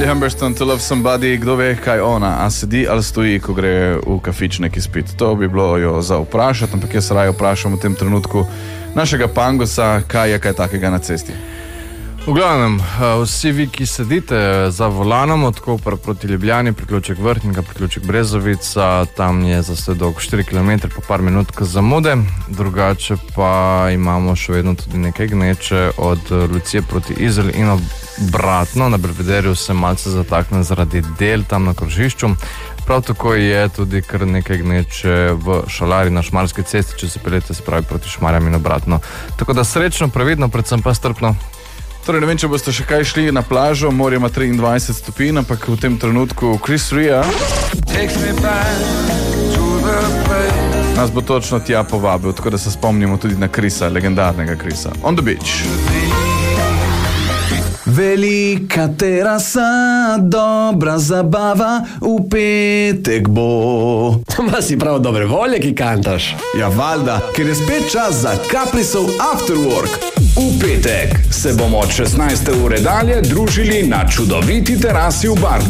Charlie Humberstone, To Love Somebody, kdo ve, kaj ona, a sedi ali stoji, ko gre v kafič neki spit. To bi bilo jo za vprašati, ampak jaz raje vprašam v tem trenutku našega pangosa, kaj je kaj takega na cesti. V glavnem, vsi vi, ki sedite za volanom od Kopra proti Ljubljani, priključek Vrhnika, priključek Brezovica, tam je zastoj dolg 4 km pa par minutk zamude, drugače pa imamo še vedno tudi nekaj gneče od Lucije proti Izoli in obratno, na Belvederju se malce zatakne zaradi del tam na krožišču. Prav tako je tudi kar nekaj gneče v Šalari na Šmarski cesti, če se peljete se pravi proti Šmarjam in obratno. Tako da srečno, previdno, predvsem pa strpno. Torej, ne vem, če boste še kaj šli na plažo, morje ima 23 stopinj, ampak v tem trenutku Chris Rea nas bo točno tja povabil, tako da se spomnimo tudi na Chrisa, legendarnega Chrisa. On the beach. Velika terasa, dobra zabava, v petek bo. Ma si prav dobre volje, ki kantaš. Ja, valjda, ker je spet čas za Caprisov After Work. V petek se bomo od 16. ure dalje družili na čudoviti terasi v Bardu.